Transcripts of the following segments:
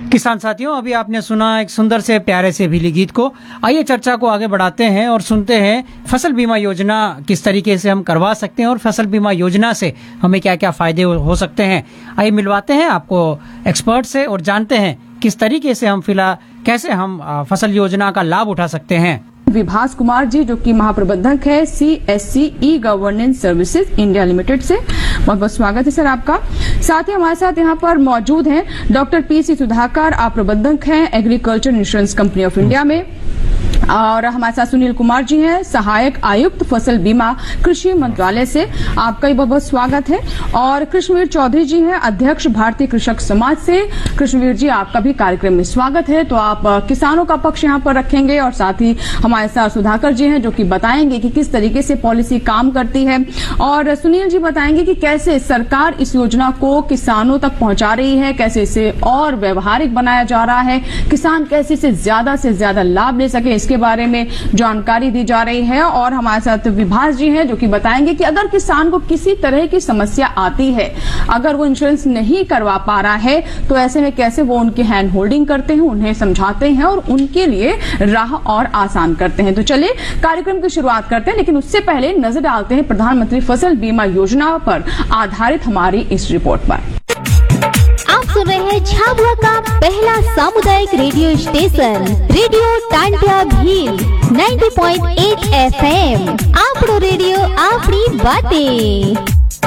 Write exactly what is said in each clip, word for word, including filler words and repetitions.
किसान साथियों, अभी आपने सुना एक सुंदर से प्यारे से भीली गीत को। आइए चर्चा को आगे बढ़ाते हैं और सुनते हैं फसल बीमा योजना किस तरीके से हम करवा सकते हैं और फसल बीमा योजना से हमें क्या क्या फायदे हो सकते हैं। आइए मिलवाते हैं आपको एक्सपर्ट से और जानते हैं किस तरीके से हम फिलहाल कैसे हम फसल योजना का लाभ उठा सकते हैं। विभास कुमार जी, जो कि महाप्रबंधक है C S C e governance services India limited से, बहुत बहुत स्वागत है सर आपका। साथ ही हमारे साथ यहाँ पर मौजूद हैं डॉक्टर पी सी सुधाकर, आप प्रबंधक हैं agriculture insurance company of India में, और हमारे साथ सुनील कुमार जी हैं, सहायक आयुक्त फसल बीमा कृषि मंत्रालय से, आपका भी बहुत बहुत स्वागत है। और कृष्णवीर चौधरी जी हैं, अध्यक्ष भारतीय कृषक समाज से। कृष्णवीर जी, आपका भी कार्यक्रम में स्वागत है। तो आप किसानों का पक्ष यहाँ पर रखेंगे और साथ ही हमारे साथ सुधाकर जी हैं, जो कि बताएंगे कि किस तरीके से पॉलिसी काम करती है, और सुनील जी बताएंगे कि कैसे सरकार इस योजना को किसानों तक पहुंचा रही है, कैसे इसे और व्यवहारिक बनाया जा रहा है, किसान कैसे इसे ज्यादा से ज्यादा लाभ ले सके, इसके बारे में जानकारी दी जा रही है। और हमारे साथ विभास जी हैं, जो कि बताएंगे कि अगर किसान को किसी तरह की समस्या आती है, अगर वो इंश्योरेंस नहीं करवा पा रहा है, तो ऐसे में कैसे वो उनकी हैंड होल्डिंग करते हैं, उन्हें समझाते हैं और उनके लिए राह और आसान करते हैं। तो चलिए कार्यक्रम की शुरुआत करते हैं, लेकिन उससे पहले नजर डालते हैं प्रधानमंत्री फसल बीमा योजना पर आधारित हमारी इस रिपोर्ट पर। आप सुन रहे हैं झाबुआ का पहला सामुदायिक radio station radio Tantia Bhil नब्बे पॉइंट आठ एफ एम। आपरो रेडियो आपरी बातें।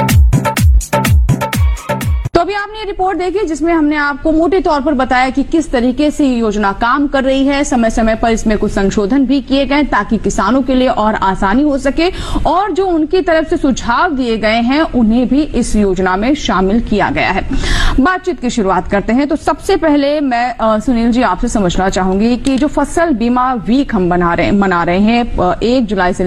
तो अभी आपने ये रिपोर्ट देखी, जिसमें हमने आपको मोटे तौर पर बताया कि किस तरीके से ये योजना काम कर रही है। समय समय पर इसमें कुछ संशोधन भी किए गए ताकि किसानों के लिए और आसानी हो सके, और जो उनकी तरफ से सुझाव दिए गए हैं उन्हें भी इस योजना में शामिल किया गया है। बातचीत की शुरुआत करते हैं। तो सबसे पहले मैं आ, सुनील जी आपसे समझना चाहूंगी कि जो फसल बीमा वीक हम बना रहे मना रहे हैं एक जुलाई से